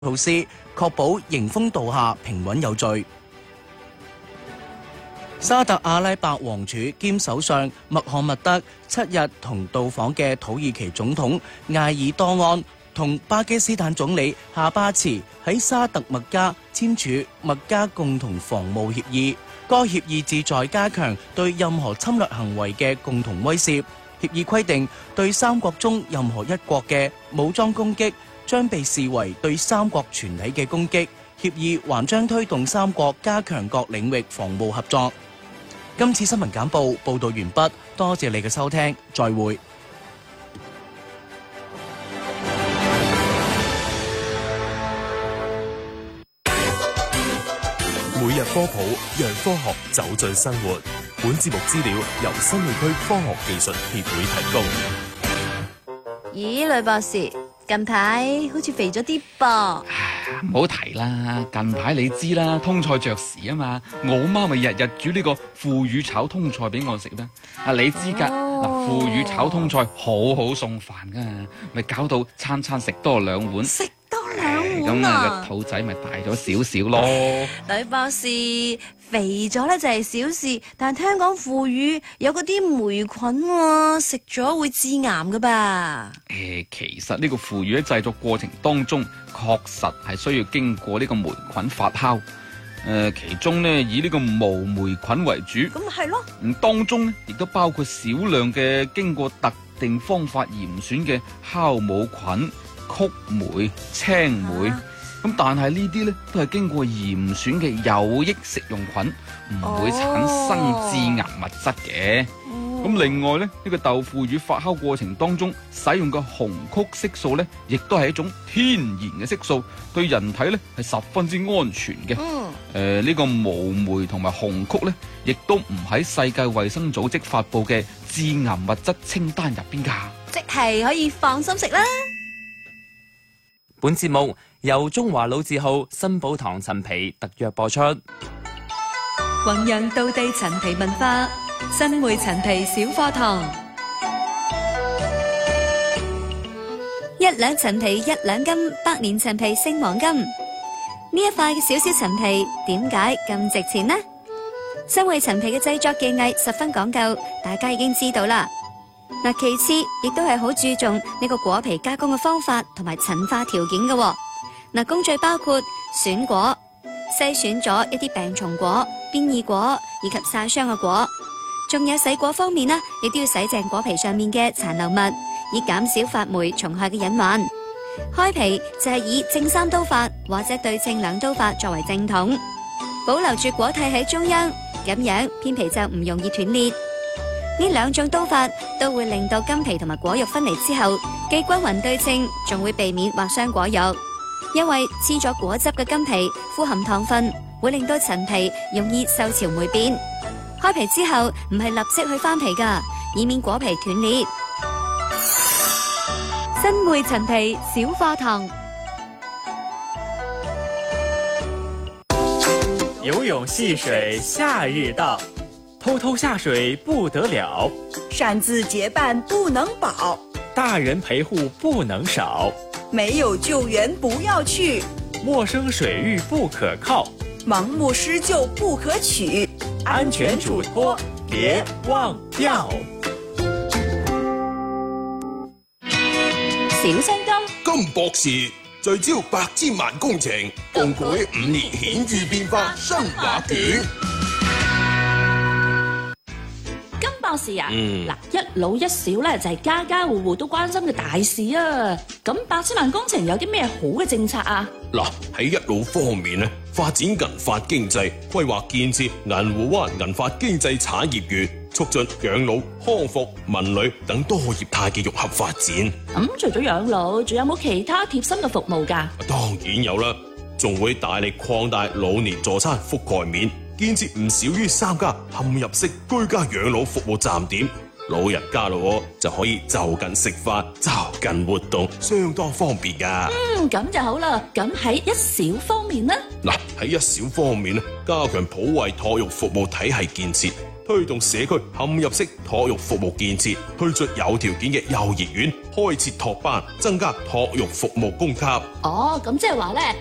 措施，確保迎風度下平穩有序。沙特阿拉伯王儲兼首相穆罕默德7日同到訪嘅土耳其總統艾爾多安同巴基斯坦總理夏巴茨喺沙特麥加簽署麥加共同防務協議。該協議旨在加強對任何侵略行為嘅共同威懾。協議規定，對三國中任何一國嘅武裝攻擊將被視為對三國全體嘅攻擊。協議還將推動三國加強各領域防務合作。今次新聞簡報報道完畢，多謝你嘅收聽，再會。 每日科普，讓科學走進生活。本節目資料由新奧區科學技術協會提供。 咦，呂博士，近排好似肥咗啲噃。 唔好提啦，近排你知啦，通菜着時啊嘛，我媽咪日日煮呢個腐乳炒通菜俾我食啦。你知㗎，腐乳炒通菜好好送飯㗎，咪搞到餐餐食多2碗。 食多2碗咁啊，個肚仔咪大咗少少咯。 呂博士，肥咗咧就係小事，但聽講腐乳有嗰啲霉菌喎，食咗會致癌噶吧？ 其實呢個腐乳喺製作過程當中，確實係需要經過呢個霉菌發酵。其中呢，以呢個無霉菌為主。 咁係咯。 當中呢，亦都包括少量嘅經過特定方法嚴選嘅酵母菌、曲霉、青霉。咁但係呢啲咧都係經過嚴選嘅有益食用菌，唔會產生致癌物質嘅。咁另外咧，呢個豆腐乳發酵過程當中使用嘅紅曲色素咧，亦都係一種天然嘅色素，對人體咧係十分之安全嘅。呢個無霉同埋紅曲咧，亦都唔喺世界衛生組織發佈嘅致癌物質清單入邊㗎， 即係可以放心食啦。 本節目由中華老字號新寶堂陳皮特約播出。 弘揚道地陳皮文化，新會陳皮小課堂。 一兩陳皮一兩斤，百年陳皮勝黃金。呢一塊小小陳皮點解咁值錢呢？新會陳皮嘅製作技藝十分講究，大家已經知道啦。其次亦都係好注重呢個果皮加工嘅方法同埋陳化條件嘅。工序包括選果，篩選咗一啲病蟲果、變異果以及曬傷嘅果，仲有洗果方面呢，亦都要洗淨果皮上面嘅殘留物，以減少發霉蟲害嘅隱患。開皮就係以正三刀法或者對稱兩刀法作為正統，保留住果體喺中央，咁樣片皮就唔容易斷裂。呢兩種刀法都會令到筋皮同埋果肉分離之後，既均勻對稱，仲會避免劃傷果肉。因為黐咗果汁嘅筋皮富含糖分，會令到陳皮容易受潮霉變。開皮之後唔係立即去翻皮噶，以免果皮斷裂。 新會陳皮小課堂。 游泳戲水夏日到，偷偷下水不得了， 擅自結伴不能保， 大人陪護不能少， 沒有救援不要去， 陌生水域不可靠， 盲目施救不可取， 安全囑託別忘掉。 小聲金博士聚焦百千萬工程，共舉5年顯著變化新畫卷。 博士啊，嗱，一老一少咧就係家家戶戶都關心嘅大事啊。咁百千萬工程有啲咩好嘅政策啊？ 嗱，喺一老方面咧，發展銀髮經濟，規劃建設銀湖灣銀髮經濟產業園，促進養老、康復、文旅等多業態嘅融合發展。 咁除咗養老，仲有冇其他貼心嘅服務㗎？ 當然有啦，仲會大力擴大老年助餐覆蓋面。建設唔少於3家嵌入式居家養老服務站點，老人家咯就可以就近食飯、就近活動，相當方便噶。 咁就好啦。咁喺一小方面呢？ 嗱，喺一小方面咧，加強普惠托育服務體系建設， 推動社區嵌入式托育服務建設，推出有條件嘅幼兒園，開設托班，增加托育服務供給。 哦，咁即係話咧，